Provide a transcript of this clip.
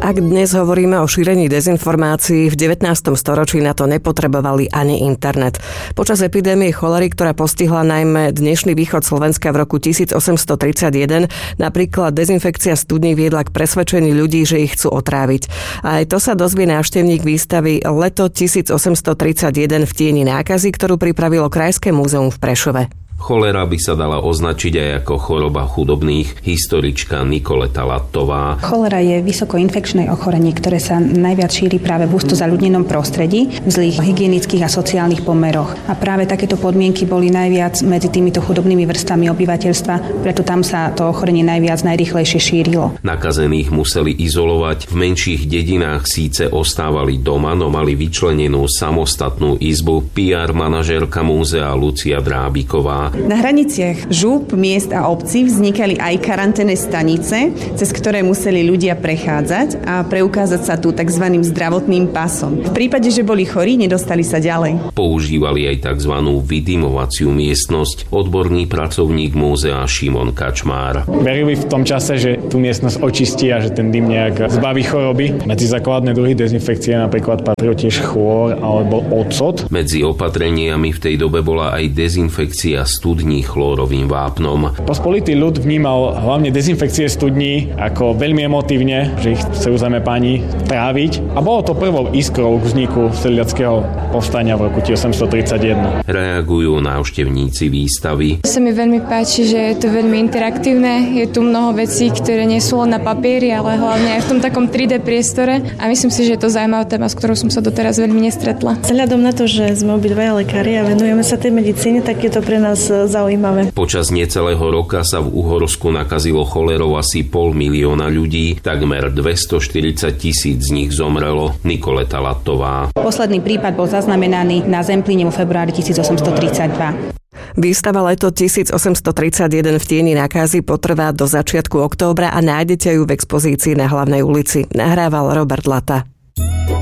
Ak dnes hovoríme o šírení dezinformácií, v 19. storočí na to nepotrebovali ani internet. Počas epidémie cholery, ktorá postihla najmä dnešný východ Slovenska v roku 1831, napríklad dezinfekcia studní viedla k presvedčeniu ľudí, že ich chcú otráviť. A aj to sa dozvie návštevník výstavy Leto 1831 v tieni nákazy, ktorú pripravilo Krajské múzeum v Prešove. Cholera by sa dala označiť aj ako choroba chudobných, historička Nikoleta Lattová. Cholera je vysokoinfekčné ochorenie, ktoré sa najviac šíri práve v hustozaľudnenom prostredí, v zlých hygienických a sociálnych pomeroch. A práve takéto podmienky boli najviac medzi týmito chudobnými vrstvami obyvateľstva, preto tam sa to ochorenie najrýchlejšie šírilo. Nakazených museli izolovať, v menších dedinách síce ostávali doma, no mali vyčlenenú samostatnú izbu. PR manažérka múzea Lucia Drábiková. Na hraniciach žúp, miest a obcí vznikali aj karanténne stanice, cez ktoré museli ľudia prechádzať a preukázať sa tu tzv. Zdravotným pasom. V prípade, že boli chorí, nedostali sa ďalej. Používali aj tzv. Vydymovaciu miestnosť. Odborný pracovník múzea Šimon Kačmár. Verili v tom čase, že tú miestnosť očistí a že ten dym nejak zbaví choroby. Medzi základné druhy dezinfekcie napríklad patril tiež chlór alebo ocot. Medzi opatreniami v tej dobe bola aj dezinfekcia studní chlórovým vápnom. Pospolitý ľud vnímal hlavne dezinfekcie studní ako veľmi emotívne, že ich chcú páni tráviť. A bolo to prvou iskrou k vzniku sedliackého povstania v roku 1831. Reagujú návštevníci výstavy. Sa mi veľmi páči, že je to veľmi interaktívne. Je tu mnoho vecí, ktoré nie sú len na papieri, ale hlavne aj v tom takom 3D priestore. A myslím si, že je to zaujímavá téma, s ktorou som sa doteraz veľmi nestretla. Vzhľadom na to, že sme obidvaja lekári a venujeme sa tej medicíne, tak je to pre nás zaujímavé. Počas necelého roka sa v Uhorsku nakazilo cholerou asi 500 000 ľudí, takmer 240 000 z nich zomrelo. Nikoleta Lattová. Posledný prípad bol zaznamenaný na Zemplíne vo februári 1832. Výstava Leto 1831 v tieni nákazy potrvá do začiatku októbra a nájdete ju v expozícii na Hlavnej ulici. Nahrával Robert Lata.